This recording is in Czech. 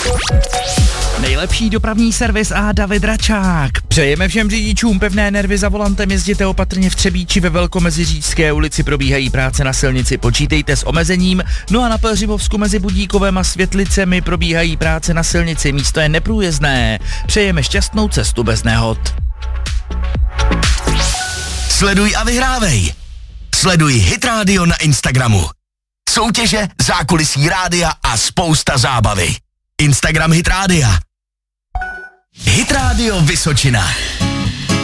Nejlepší dopravní servis a David Račák. Přejeme všem řidičům pevné nervy za volantem, jezděte opatrně v Třebíči, ve Velkomeziříčské ulici probíhají práce na silnici, počítejte s omezením, no a na Pelřivovsku mezi Budíkovem a Světlicemi probíhají práce na silnici, místo je neprůjezdné. Přejeme šťastnou cestu bez nehod. Sleduj a vyhrávej. Sleduj Hit Radio na Instagramu. Soutěže, zákulisí rádia a spousta zábavy. Instagram Hit Rádia. Hit Radio Vysočina.